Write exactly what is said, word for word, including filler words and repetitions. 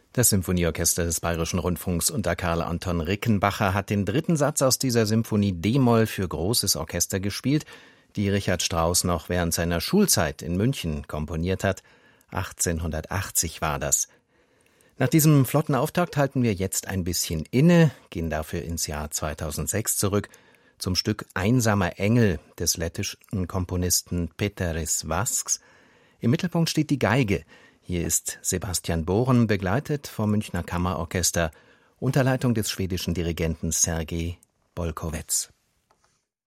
Das Symphonieorchester des Bayerischen Rundfunks unter Karl Anton Rickenbacher hat den dritten Satz aus dieser Symphonie d-Moll für großes Orchester gespielt, die Richard Strauss noch während seiner Schulzeit in München komponiert hat. achtzehnhundertachtzig war das. Nach diesem flotten Auftakt halten wir jetzt ein bisschen inne, gehen dafür ins Jahr zweitausendsechs zurück, zum Stück Einsamer Engel des lettischen Komponisten Péteris Vasks. Im Mittelpunkt steht die Geige. Hier ist Sebastian Bohren, begleitet vom Münchner Kammerorchester unter Leitung des schwedischen Dirigenten Sergej Bolkowetz.